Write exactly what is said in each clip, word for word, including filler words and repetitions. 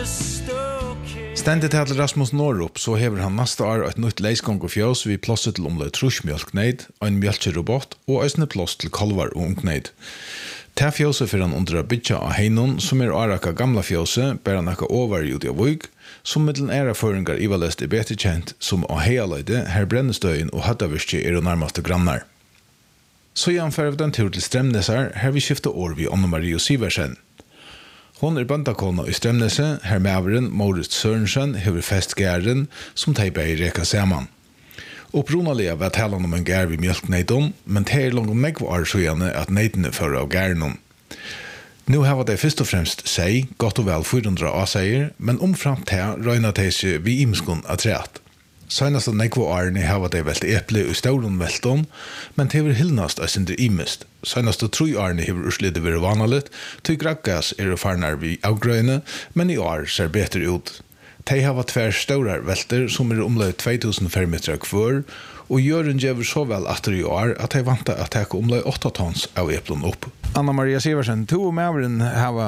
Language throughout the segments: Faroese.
Stendet til Rasmus Norup, så hever han neste år et nytt leisgång og fjøs vi plåset til omløy trusmjølkneid, en mjølkerobot og eisne plås til kalvar og ungneid. Ta fjøse for han under bytja av heinon, som er åraka gamla fjøse, ber han akka over i uti av vug, som middelen æra føringar ivalest er bedre kjent som av heialøyde, her brennestøyen og haddavirski er og nærmaste grannar. Så gjør han fyrir den tur til Stremnesar, her vi skifter år vi Anna Marie Siversen. Hon er bandakona i Stremnese, her maveren Moritz Sørensen hever fest gæren som teipa i reka saman. Oppronalega var talan om en gær vi mjölkneidon, men det er langt om negv år sjøjane at neidene fører av gærenon. Nå har det først og fremst seg, godt og vel fire hundre A-seier, men omframt til røyna det seg vi imskon av treat. Senast av negv årene har det velt eple og stauron velton, men det er hilnast av sindre imest. Senast av tru årene har urslidet vært vanaligt, til grakkas er og farnar vi avgrøyne, men i år ser betre ut. De har tver staurar velter som er omløy två tusen meter kvar, og gjøren gjør så vel atter i år at de vant at de kan omløy åtta tons av eplon opp. Anna Maria Siversen, to og maveren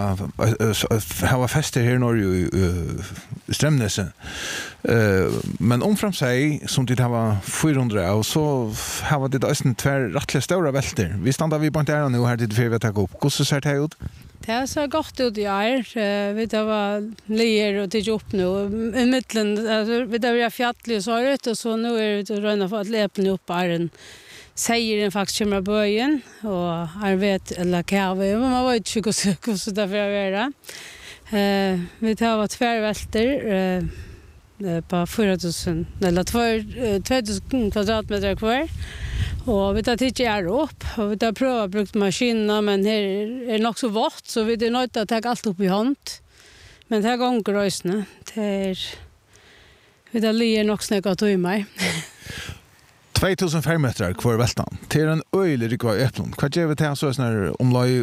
har fester her nå i Stremnese, men omfram seg, som de har fire hundre, og så har de også tver rettelig staurar velter. Vi standa vi på en tæra nå her til fyrir vi tar opp. Hvordan ser det ut? Det ser godt ut i år. Vi var lier og tidlig opp nå. I midtelen, vi var fjattelig og såret, og så nå er vi røyna for at lepene opp er en seieren faktisk kommer av bøyen, og jeg vet, eller kæve, men man vet ikke hvordan det får være. Vi tar tverrvelter på fyra tusen, eller två tusen kvadratmeter kvar. Og vi tar tidlig er opp, og vi tar prøve å bruke maskinene, men her er det nok så vått, så vi er nødt til å ta alt opp i hånd. Men det er ganger røysene. Det er... Vi tar lier nok snakket å ta i meg. två tusen meter kvar veltan. Det er en øyelig rikva i eplon. Hva gjør vi til så sånn omløy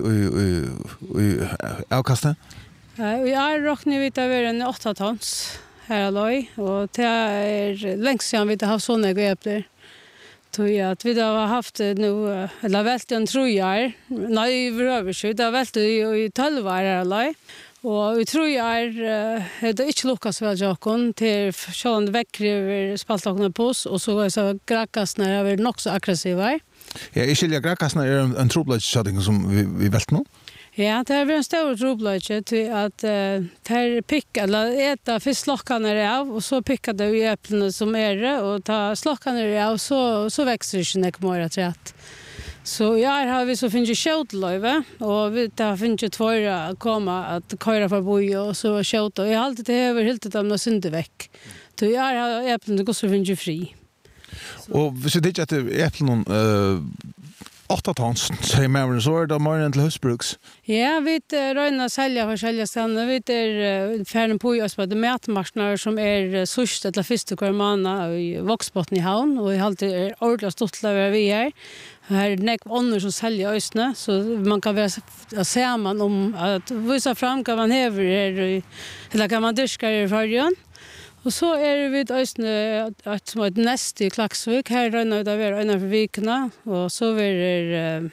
i avkastet? Vi har råknet vi til å være en åtta tons her aløy, og det er lengst siden vi har haft sånne epler. Tror jag att vi har haft nu eller vält en trojar. Nej, vi har inte. Det har vält i tolv år eller. Och vi tror jag är det inte lukas väl jakon till sjön väckriver spaltagna på oss och så så grackasna är väl nog så aggressiva. Ja, är skilja grackasna är en trubbelshotting som vi vi vält nu. Ja, det är en stor trubbelage till att tar pick eller äta fisklockarna av och så pickar det ju äpplena som är det och ta slockarna av så så växer det inte mer trätt. Så jag har vi så finns ju skjutlöve och vi där finns ju två att komma att köra för boj och så skjut och jag har alltid det över helt att de synde veck. Så jag har äpplena går så finns ju fri. Och vi ser det att äpplena eh åtta tons, säger man så är det morgon till husbruks. Ja, vi röjnar sälja för sälja stannar. Vi är färden på oss på det mätmarknader som är sørst eller första kormana i Voxbotten i havn och i alltid är ordentligt stort över vi är. Här är det ånder som säljer ösne så man kan vara samman om att visa fram kan man häver eller kan man diska i förrjön. Och så är vi ösne att som ett näst i Klaxvik. Här röjnar vi där vi är öjna för vikerna och så är det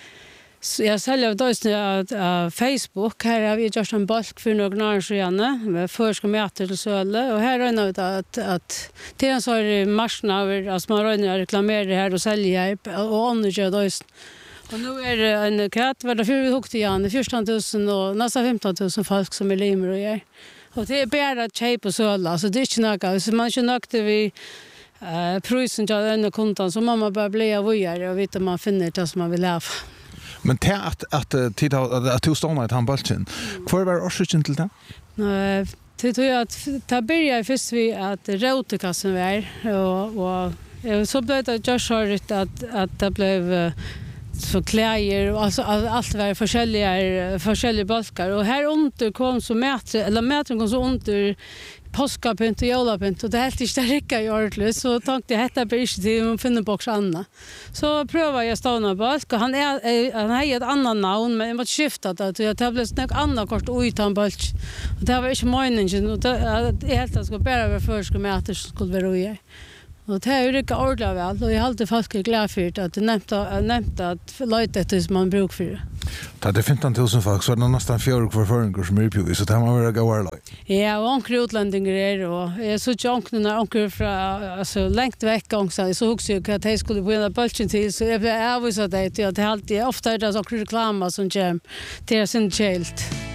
jag säljer av ösne av Facebook. Här har vi gjort en balk för några år sedan med förska mäter till söle och här röjnar vi att, att till en så är det marsknader alltså man röjnar reklamerar här och säljer och undergör ösne. Och nu är det en katt var det för vi hukte igen fjorton tusen och nästan femton tusen folk som är limer och gör. Och det är bara att köpa söla, alltså det är inte något. Så man inte något vi uh, prisen till den kontan så man bara bli av vågare och vet om man finner det som man vill ha. Men det att att titta att du står i handbollen. Kvar var orsaken till det? Nej, det tror jag att ta börja först vi att rotekassen var och och så blev det just så att att det blev så kläder och alltså allt var forskjelliga forskjelliga balkar och här under kom så mäter eller mäter kom så under påskapynt och jolapynt och det helt inte räcka i ordentligt så tänkte jag detta blir inte till att finna box Anna. Så prövar jag stavna balk och han är han har ett annat namn men jag måste skifta det jag tar väl något annat kort utan balk. Och det var inte meningen och det är helt att ska bara vara förska mäter som skulle vara roja. Och det är rycka ordentligt väl och jag har alltid folk är glad för det att det nämnt nämnt att löjt det som man brukar för det. Ta det femton tusen folk så är det nästan fjärde kvar föringar som är på så det man vill gå varla. Ja, och onkel utländingar är och jag så jonken när onkel från alltså långt veck också så också jag att jag skulle börja bulten till så jag är avvisat det att det alltid ofta är det så reklam som gem till sin child.